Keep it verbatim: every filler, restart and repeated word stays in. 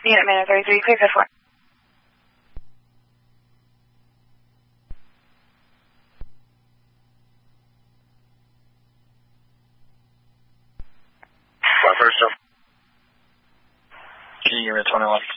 Unit minute thirty-three, clear for. My first jump. Unit twenty-one.